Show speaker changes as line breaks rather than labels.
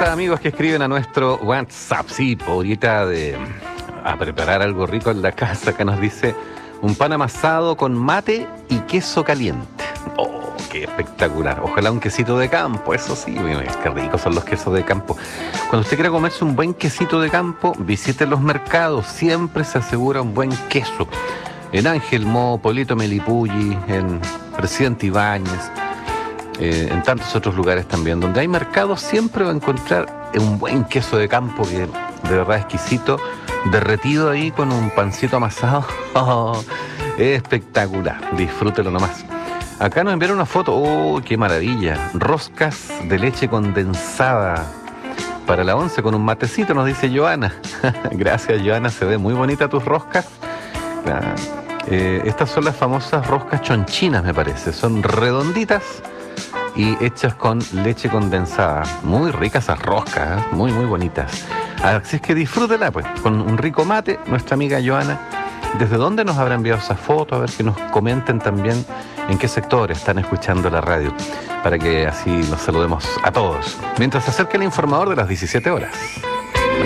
Hola amigos que escriben a nuestro WhatsApp. Sí, ahorita a preparar algo rico en la casa. Acá nos dice un pan amasado con mate y queso caliente. Oh, qué espectacular. Ojalá un quesito de campo, eso sí, qué ricos son los quesos de campo. Cuando usted quiera comerse un buen quesito de campo, visite los mercados. Siempre se asegura un buen queso. En Ángel Mo, Polito Melipulli, en Presidente Ibáñez, en tantos otros lugares también, donde hay mercados, siempre va a encontrar un buen queso de campo que de verdad exquisito, derretido ahí con un pancito amasado. Oh, espectacular, disfrútelo nomás. Acá nos enviaron una foto, oh, qué maravilla, roscas de leche condensada para la 11 con un matecito, nos dice Joana. Gracias, Joana, se ve muy bonita tus roscas. Estas son las famosas roscas chonchinas, me parece, son redonditas y hechas con leche condensada. Muy ricas esas roscas, muy muy bonitas. Así es que disfrútela pues, con un rico mate. Nuestra amiga Joana, ¿desde dónde nos habrá enviado esa foto? A ver, que nos comenten también en qué sector están escuchando la radio, para que así nos saludemos a todos, mientras se acerca el informador de las 17 horas.